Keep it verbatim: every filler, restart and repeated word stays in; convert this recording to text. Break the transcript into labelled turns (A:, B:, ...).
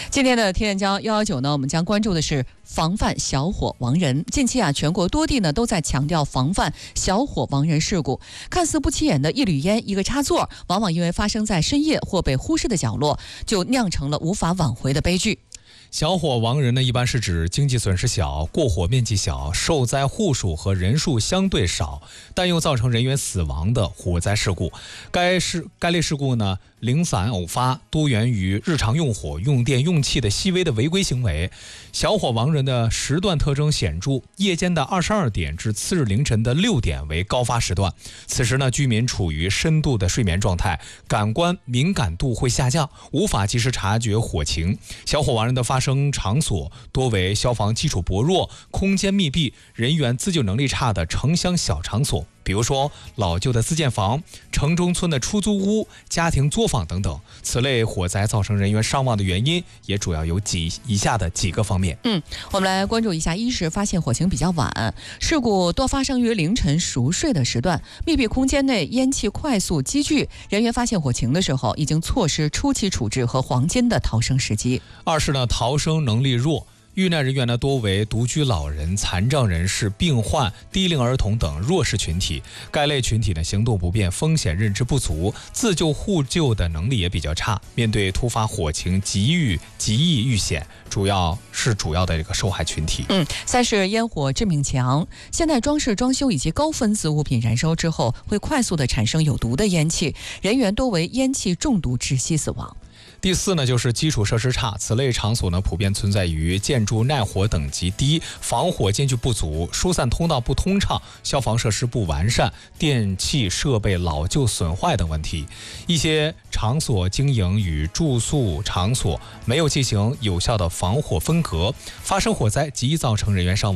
A: 今天的天降幺幺九呢，我们将关注的是防范小火亡人。近期啊，全国多地呢都在强调防范小火亡人事故。看似不起眼的一缕烟、一个插座，往往因为发生在深夜或被忽视的角落，就酿成了无法挽回的悲剧。
B: 小火亡人呢，一般是指经济损失小、过火面积小、受灾户数和人数相对少，但又造成人员死亡的火灾事故。该事该类事故呢，零散偶发，多源于日常用火、用电、用气的细微的违规行为。小火亡人的时段特征显著，夜间的二十二点至次日凌晨的六点为高发时段。此时呢，居民处于深度的睡眠状态，感官敏感度会下降，无法及时察觉火情。小火亡人的发生场所多为消防基础薄弱、空间密闭、人员自救能力差的城乡小场所，比如说老旧的自建房、城中村的出租屋、家庭作坊等等。此类火灾造成人员伤亡的原因也主要有几以下的几个方面。
A: 嗯，我们来关注一下：一是发现火情比较晚，事故多发生于凌晨熟睡的时段，密闭空间内烟气快速积聚，人员发现火情的时候已经错失初期处置和黄金的逃生时机。
B: 二是呢，逃生能力弱。遇难人员呢多为独居老人、残障人士、病患、低龄儿童等弱势群体，该类群体呢行动不便，风险认知不足，自救互救的能力也比较差，面对突发火情极遇极易遇险，主要是主要的这个受害群体。
A: 嗯，三是烟火致命强，现代装饰装修以及高分子物品燃烧之后，会快速的产生有毒的烟气，人员多为烟气中毒窒息死亡。
B: 第四呢，就是基础设施差，此类场所呢普遍存在于建筑耐火等级低、防火间距不足、疏散通道不通畅、消防设施不完善、电气设备老旧损坏等问题。一些场所经营与住宿场所没有进行有效的防火分隔，发生火灾极易造成人员伤亡。